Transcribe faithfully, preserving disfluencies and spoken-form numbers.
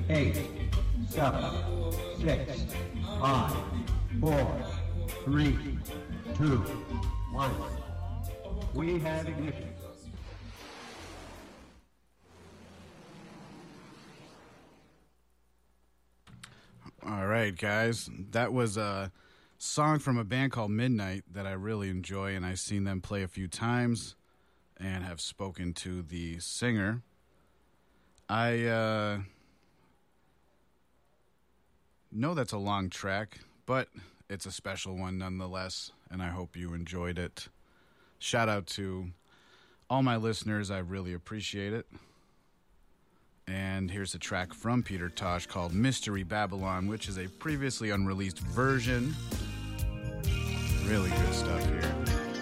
eight, seven, six, five, four, three, two, one. We have ignition. All right, guys. That was a song from a band called Midnight that I really enjoy, and I've seen them play a few times and have spoken to the singer. I uh, know that's a long track, but it's a special one nonetheless, and I hope you enjoyed it. Shout out to all my listeners. I really appreciate it. And here's a track from Peter Tosh called Mystery Babylon, which is a previously unreleased version. Really good stuff here.